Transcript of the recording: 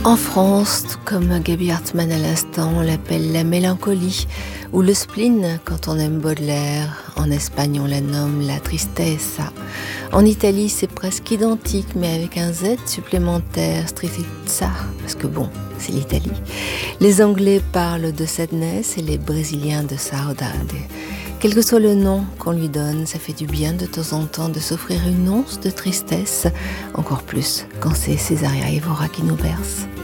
En France, tout comme Gaby Hartmann à l'instant, on l'appelle la mélancolie ou le spleen quand on aime Baudelaire. En Espagne, on la nomme la tristeza. En Italie, c'est presque identique, mais avec un Z supplémentaire, tristezza, parce que bon, c'est l'Italie. Les Anglais parlent de sadness et les Brésiliens de saudade. Quel que soit le nom qu'on lui donne, ça fait du bien de temps en temps de s'offrir une once de tristesse, encore plus quand c'est Césaria Évora qui nous berce.